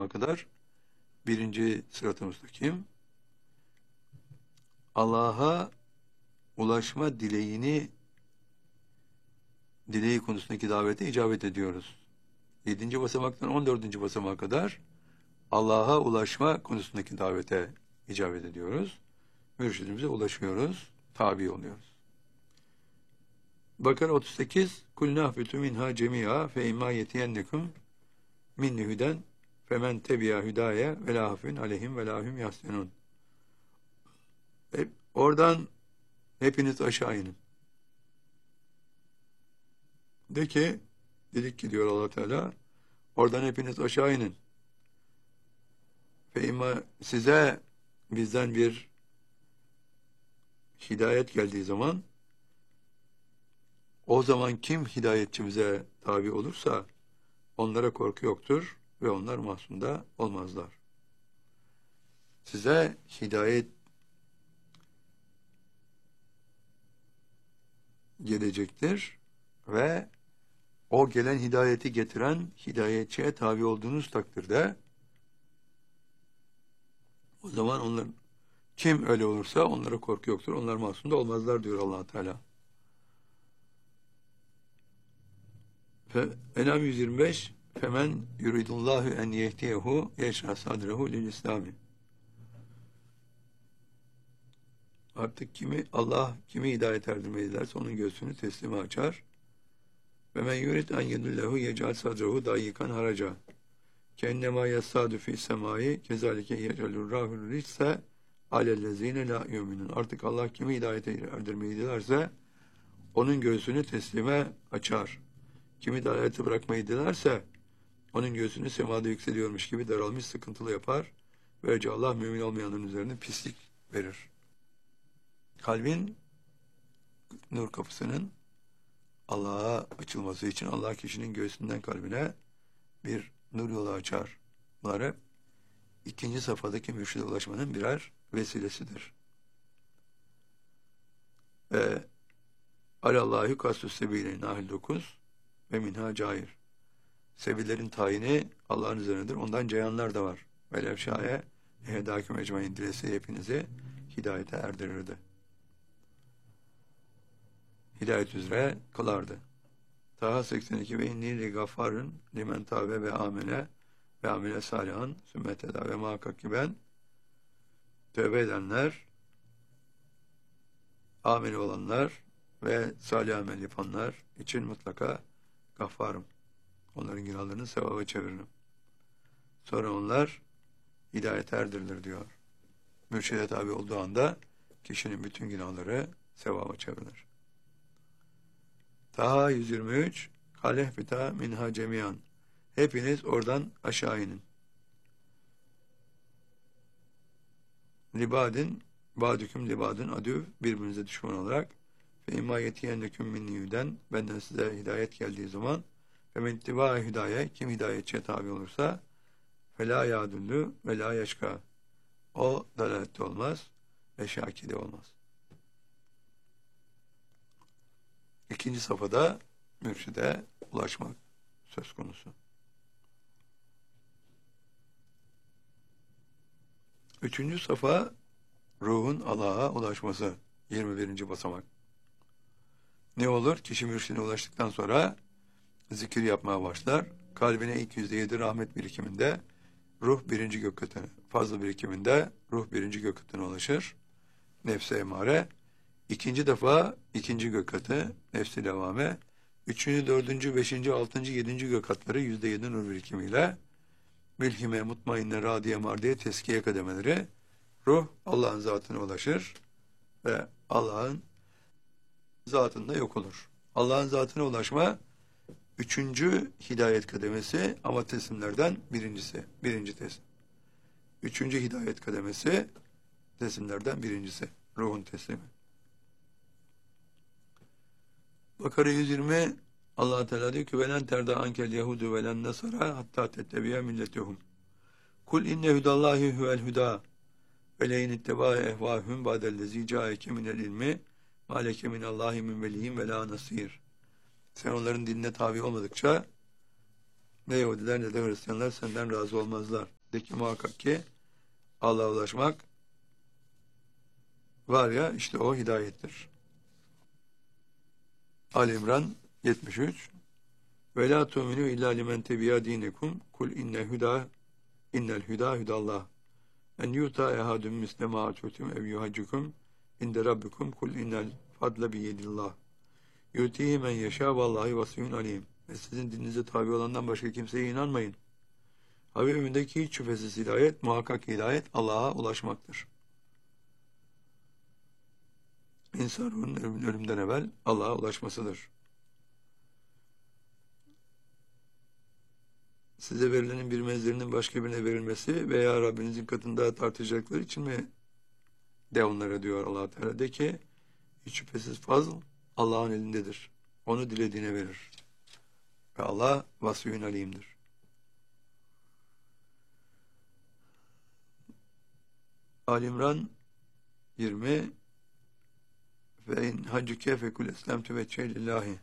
basamağa kadar birinci sırat-ı müstakim. Allah'a ulaşma dileği konusundaki davete icabet ediyoruz. 7. basamaktan 14. basamağa kadar Allah'a ulaşma konusundaki davete icabet ediyoruz. Mürşidimize ulaşıyoruz, tabi oluyoruz. Bakara 38 Kul nahbitu minha cemi'a fe imma yetiyennekum minni hüden femen tebi'a hüdaye ve la hafün aleyhim ve la hum yahsenun. Oradan hepiniz aşağı inin. Dedik ki diyor Allah Teala, oradan hepiniz aşağı inin. Fe imma size bizden bir hidayet geldiği zaman, o zaman kim hidayetçimize tabi olursa onlara korku yoktur ve onlar mahzunda olmazlar. Size hidayet gelecektir ve o gelen hidayeti getiren hidayetçiye tabi olduğunuz takdirde o zaman kim öyle olursa onlara korku yoktur. Onlar mahzunda olmazlar diyor Allah Teala. En'am 125 Femen yuridullahu en yehdiyehu yeşra sadrehu lil İslami. Artık kimi hidayet erdirmeyi dilerse onun göğsünü teslime açar. Ve men yurid en yedullehu yecal sadrehu dayikan haraca. Kennema yassadu fi semai kezalike yecalur rahul ritse alellezine la yu'minun. Artık Allah kimi hidayet erdirmeyi dilerse onun göğsünü teslime açar. Kimi dalaleti bırakmayı dilerse onun göğsünü semada yükseliyormuş gibi daralmış, sıkıntılı yapar. Böylece Allah mümin olmayanların üzerine pislik verir. Kalbin nur kapısının Allah'a açılması için Allah kişinin göğsünden kalbine bir nur yolu açar. Bunlar hep ikinci safhadaki mürşide ulaşmanın birer vesilesidir. Ve alallahu kastus sebile Nahl 9 ve minha cair. Sebillerin tayini Allah'ın üzerindedir. Ondan cayanlar da var. Velev şaye ehedâküm ecmaîn, dilese hepinizi hidayete erdirirdi. Hidayet üzere kılardı. Taha 82 ve inni li gaffarın limen tâbe ve amele salihan sümmetedâ ve muhakkak ki ben tövbe edenler, ameli olanlar ve salih amel yapanlar için mutlaka gaffarım. Onların günahlarını sevaba çeviririm. Sonra onlar hidayete erdirilir diyor. Mürşide tabi olduğu anda kişinin bütün günahları sevaba çevrilir. Taha 123 Kaleh bita minha cemiyan. Hepiniz oradan aşağı inin. Libadin badüküm libadin adüv, birbirinize düşman olarak ve imma yetiyenneküm minni hüden, benden size hidayet geldiği zaman ve men ittiba hüdaye, kim hidayetçiye tabi olursa felâ yâdüllü ve lâ yeşkâ, o dalalette olmaz ve şakide olmaz. İkinci safhada mürşide ulaşmak söz konusu. Üçüncü safha ruhun Allah'a ulaşması. 21. basamak. Ne olur? Kişi mürşidine ulaştıktan sonra zikir yapmaya başlar. Kalbine ilk %7 rahmet birikiminde ruh birinci gök katına, fazla birikiminde ruh birinci gök katına ulaşır. Nefse emare. İkinci defa ikinci gök katı, nefsi levame. Üçüncü, dördüncü, beşinci, altıncı, yedinci gök katları %7 nur birikimiyle mülhime, mutmainne, radiye, mardiye, teskiye kademeleri, ruh Allah'ın zatına ulaşır ve Allah'ın zatında yok olur. Allah'ın zatına ulaşma üçüncü hidayet kademesi ama teslimlerden birinci teslim. Üçüncü hidayet kademesi teslimlerden birincisi, ruhun teslimi. Bakara 120 Allah Teala diyor ki velen terda ankel yehudu velen nasara hatta tettebiye milletehum. Kul inne hudallahi huvel huda ve leyn itteba ehvahum ba'dellezî câeke minel ilmi mâ leke minallahi min veliyyin ve lâ nasîr. Sen onların dinine tabi olmadıkça ne Yahudiler ne de Hristiyanlar senden razı olmazlar. De ki muhakkak ki Allah'a ulaşmak var ya, işte o hidayettir. Ali İmran 73. Ve la tu'minu illa limen tebiya dinekum kul innel huda hudallah en yuta ehadun misle ma atutum ev yuhaccukum inde rabbikum kul innel fadle biyedillah yutihi men yeşâ vallahi vasiyun alim. Ve sizin dininize tabi olandan başka kimseye inanmayın. Habibimdeki hiç şüphesiz hidayet, muhakkak hidayet Allah'a ulaşmaktır. İnsan ruhunun ölümden evvel Allah'a ulaşmasıdır. Size verilenin bir menzilinin başka birine verilmesi veya Rabbinizin katında tartışacakları için mi de onlara diyor Allah Teala. De ki hiç şüphesiz fazl Allah'ın elindedir. Onu dilediğine verir. Ve Allah vasiyun alimdir. Ali İmran 20 ve in haccuke fekul eslemtu veçhe lillahi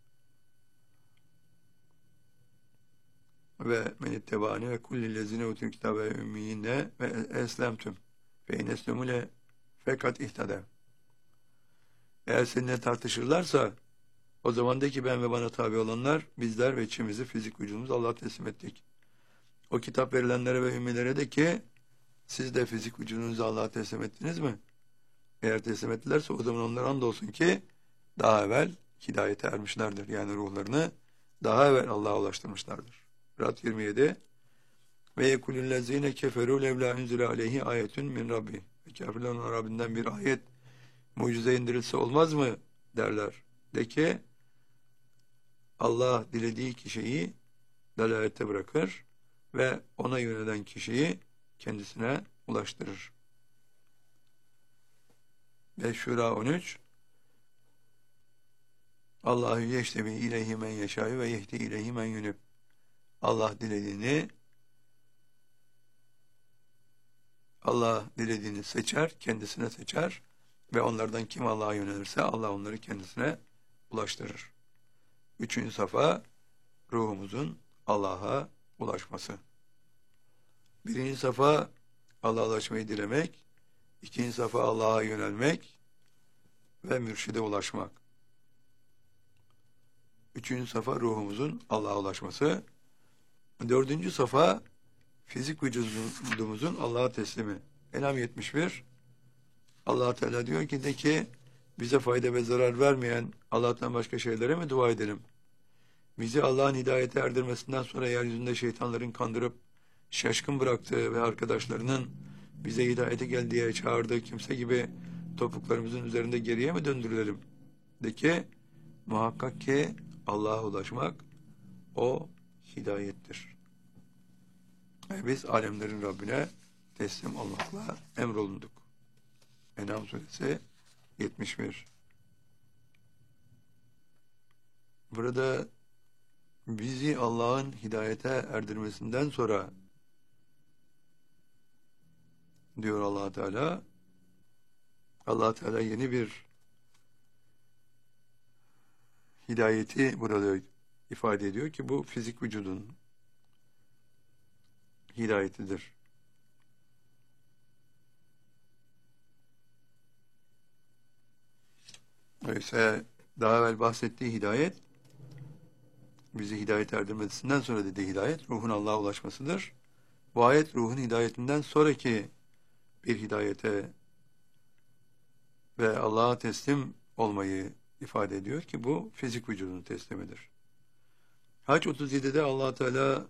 ve men ittebani ve kullillezine utul kitabe ümmiyinne ve eslemtüm fe in eslemule fekat ihtade. Eğer seninle tartışırlarsa o zaman de ki ben ve bana tabi olanlar bizler ve içimizi fizik vücudumuzu Allah'a teslim ettik. O kitap verilenlere ve ümmilere de ki siz de fizik vücudunuzu Allah'a teslim ettiniz mi? Eğer teslim ettilerse o zaman onlar andolsun ki daha evvel hidayete ermişlerdir. Yani ruhlarını daha evvel Allah'a ulaştırmışlardır. Rad 27 ve yekulüllezine keferu levla unzile aleyhi ayetun min rabbi. Ve kafirlerin ona Rabbinden bir ayet, mucize indirilse olmaz mı derler. De ki Allah dilediği kişiyi dalalette bırakır ve ona yönelen kişiyi kendisine ulaştırır. Ve Şura 13 Allahu yeştebi ileyhi men yeşâ'ü ve yehdi ileyhi men yunib. Allah dilediğini seçer, kendisine seçer ve onlardan kim Allah'a yönelirse Allah onları kendisine ulaştırır. 3. safa ruhumuzun Allah'a ulaşması. 1. safa Allah'a ulaşmayı dilemek, 2. safa Allah'a yönelmek ve mürşide ulaşmak. 3. safa ruhumuzun Allah'a ulaşması. 4. safa fizik vücudumuzun Allah'a teslimi. En'am 71 Allah Teala diyor ki de ki bize fayda ve zarar vermeyen Allah'tan başka şeylere mi dua edelim? Bizi Allah'ın hidayete erdirmesinden sonra yeryüzünde şeytanların kandırıp şaşkın bıraktığı ve arkadaşlarının bize hidayete gel diye çağırdığı kimse gibi topuklarımızın üzerinde geriye mi döndürülelim? De ki muhakkak ki Allah'a ulaşmak o hidayettir. Biz alemlerin Rabbine teslim olmakla emrolunduk. En'am suresi 71. Burada bizi Allah'ın hidayete erdirmesinden sonra diyor Allah Teala, Allah Teala yeni bir hidayeti burada ifade ediyor ki bu fizik vücudun hidayetidir. Oysa daha evvel bahsettiği hidayet, bizi hidayet erdirmesinden sonra dediği hidayet, ruhun Allah'a ulaşmasıdır. Bu ayet ruhun hidayetinden sonraki bir hidayete ve Allah'a teslim olmayı ifade ediyor ki bu fizik vücudun teslimidir. Hac 37'de Allah Teala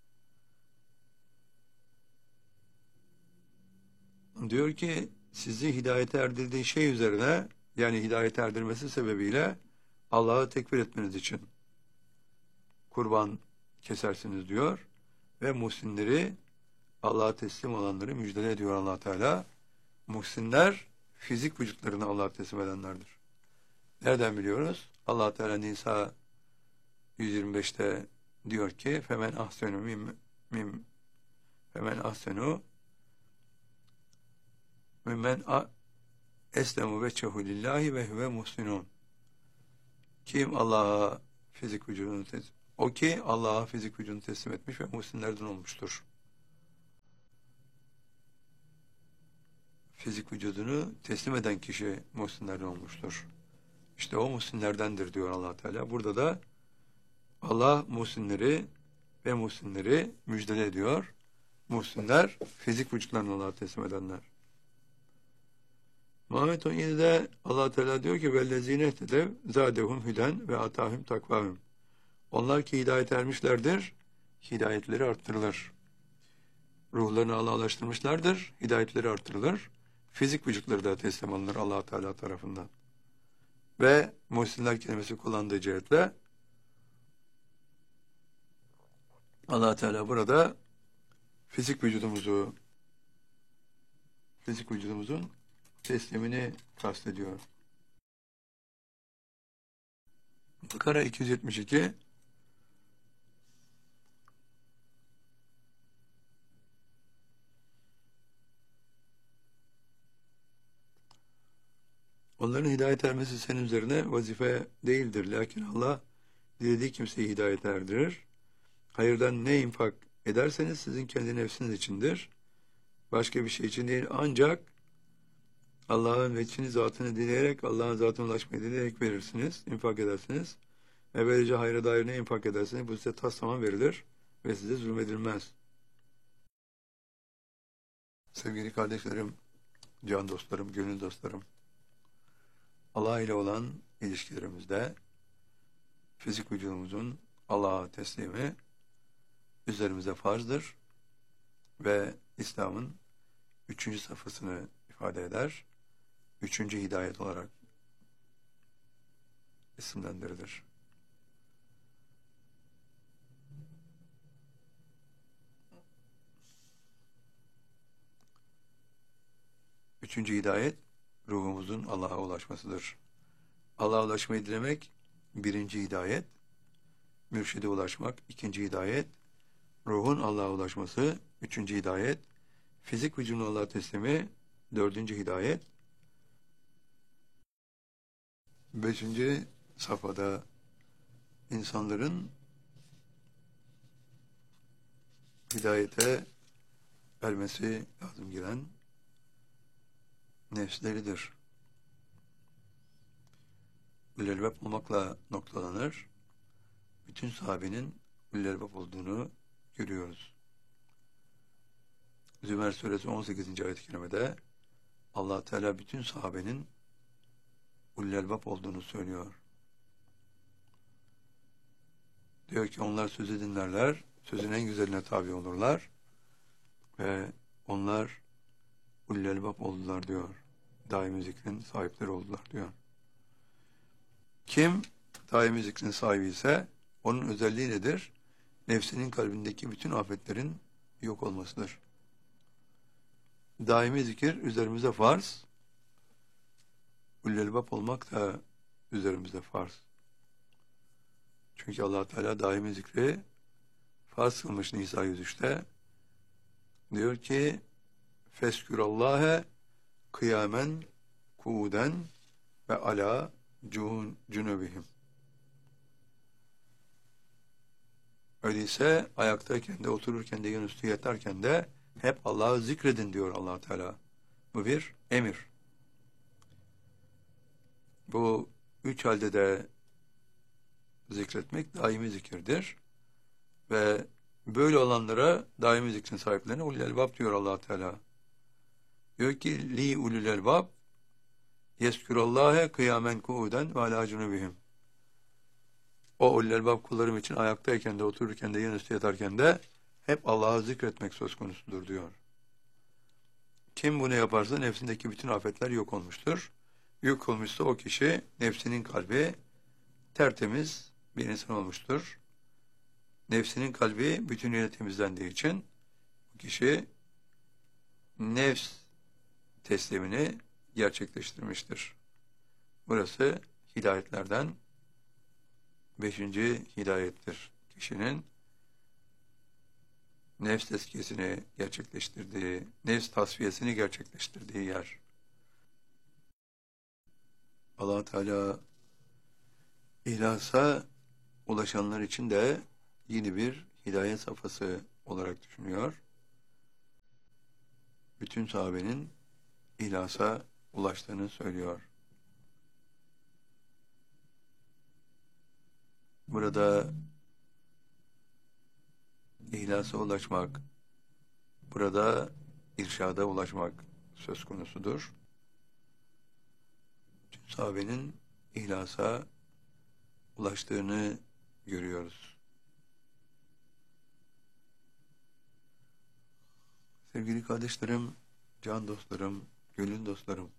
diyor ki sizi hidayete erdirdiği şey üzerine, yani hidayete erdirmesi sebebiyle Allah'ı tekbir etmeniz için kurban kesersiniz diyor ve muhsinleri, Allah'a teslim olanları müjdele ediyor Allah Teala. Muhsinler fizik vücutlarını Allah'a teslim edenlerdir. Nereden biliyoruz? Allah Teala Nisa 125'te diyor ki femen ahsenu mimmen eslemu veçhehu lillahi ve huve muhsinun. Kim Allah'a fizik vücudunu teslim, o ki Allah'a fizik vücudunu teslim etmiş ve muhsinlerden olmuştur. fizik vücudunu teslim eden kişi muhsinlerden olmuştur. İşte o muhsinlerdendir diyor Allah Teala. Burada da Allah muhsinleri ve muhsinleri müjdele ediyor. Muhsinler fizik vücutlarını Allah'a teslim edenler. Muhammed 17'de Allah Teala diyor ki vellezine ehtedev zadehum hüden ve atahum takvahum. Onlar ki hidayet ermişlerdir, hidayetleri arttırılır. Ruhlarını Allah'laştırmışlardır, hidayetleri arttırılır. Fizik vücutları da teslim alınır Allah Teala tarafından. Ve muhsinler kelimesi kullandığı cihetle Allah Teala burada fizik vücudumuzun teslimini kastediyor. Bakara 272 Onların hidayet ermesi senin üzerine vazife değildir. Lakin Allah dilediği kimseyi hidayet erdirir. Hayırdan ne infak ederseniz sizin kendi nefsiniz içindir. Başka bir şey için değil, ancak Allah'ın veçhini, zatını dileyerek, Allah'ın zatına ulaşmayı dileyerek verirsiniz, infak edersiniz. Ve böylece hayra dair ne infak ederseniz bu size tas tamam verilir ve size zulmedilmez. Sevgili kardeşlerim, can dostlarım, gönül dostlarım, Allah ile olan ilişkilerimizde fizik vücudumuzun Allah'a teslimi üzerimize farzdır ve İslam'ın 3. safhasını ifade eder. 3. hidayet olarak isimlendirilir. Üçüncü hidayet, ruhumuzun Allah'a ulaşmasıdır. Allah'a ulaşmayı dilemek, 1. hidayet. Mürşide ulaşmak, 2. hidayet. Ruhun Allah'a ulaşması, 3. hidayet. Fizik vücudun Allah'a teslimi, 4. hidayet. 5. safhada insanların hidayete ermesi lazım gelen nefsleridir. Ülelbep olmakla noktalanır. Bütün sahabenin ülelbep olduğunu görüyoruz. Zümer suresi 18. ayet-i kerimede Allah Teala bütün sahabenin ülelbep olduğunu söylüyor. Diyor ki onlar sözü dinlerler, sözün en güzeline tabi olurlar ve onlar ülelbep oldular diyor. Daimi zikrin sahipleri oldular diyor. Kim daimi zikrin sahibi ise onun özelliği nedir? Nefsinin kalbindeki bütün afetlerin yok olmasıdır. Daimi zikir üzerimize farz. Ülelbep olmak da üzerimizde farz. Çünkü Allah Teala daimi zikri farz kılmış Nisa 103'te. Diyor ki Feskürallâhe kıyamen kuuden ve ala cunubihim. Öyleyse ayaktayken de, otururken de, yanüstü yatarken de hep Allah'ı zikredin diyor Allah Teala. Bu bir emir. Bu 3 halde de zikretmek daimi zikirdir. Ve böyle olanlara daimi zikrin sahiplerine ulul elbab diyor Allah Teala. Diyor ki li ulul elbab yeskürallâhe kıyamen kuuden ve alâ cunubihim. O ulul elbab kullarım için ayaktayken de, otururken de, yanüstü yatarken de hep Allah'ı zikretmek söz konusudur diyor. Kim bunu yaparsa nefsindeki bütün afetler yok olmuştur. Yok olmuşsa o kişi nefsinin kalbi tertemiz bir insan olmuştur. Nefsinin kalbi bütünüyle temizlendiği için bu kişi nefs teslimini gerçekleştirmiştir. Burası hidayetlerden 5. hidayettir. Kişinin nefs tezkiyesini gerçekleştirdiği, nefs tasfiyesini gerçekleştirdiği yer. Allah Teala İhlasa ulaşanlar için de yeni bir hidayet safhası olarak düşünüyor. Bütün sahabenin ihlasa ulaştığını söylüyor. Burada ihlasa ulaşmak, burada irşada ulaşmak söz konusudur. Tüm sahabenin ihlasa ulaştığını görüyoruz. Sevgili kardeşlerim, can dostlarım, gönül dostlarım,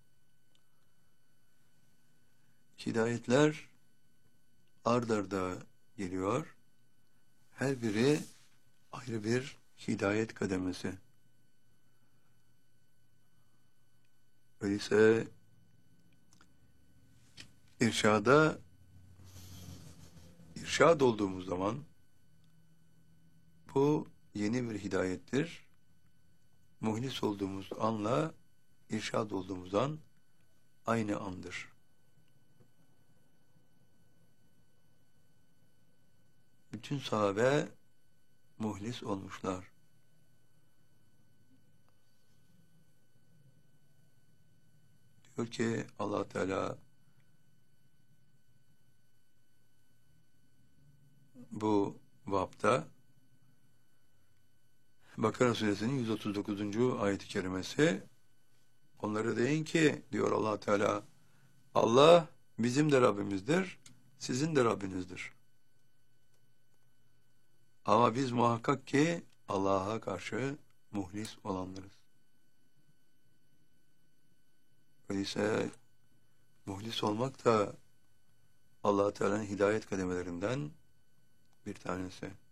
hidayetler ard arda geliyor. Her biri ayrı bir hidayet kademesi. Öyleyse irşad olduğumuz zaman bu yeni bir hidayettir. Muhlis olduğumuz anla irşad olduğumuz an aynı andır. Bütün sahabe muhlis olmuşlar. Diyor ki Allah Teala bu bapta Bakara suresinin 139. ayet-i kerimesi, onlara deyin ki diyor Allah Teala, Allah bizim de Rabbimizdir, sizin de Rabbinizdir. Ama biz muhakkak ki Allah'a karşı muhlis olanlarız. Öyleyse muhlis olmak da Allah Teala'nın hidayet kademelerinden bir tanesi.